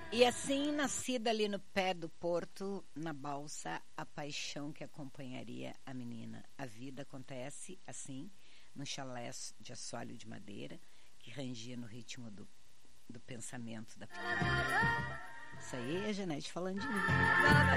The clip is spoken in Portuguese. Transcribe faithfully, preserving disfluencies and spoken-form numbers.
E assim, nascida ali no pé do porto, na balsa, a paixão que acompanharia a menina. A vida acontece assim, num chalé de assoalho de madeira, que rangia no ritmo do, do pensamento da pequena. Isso aí é a Janete falando de mim.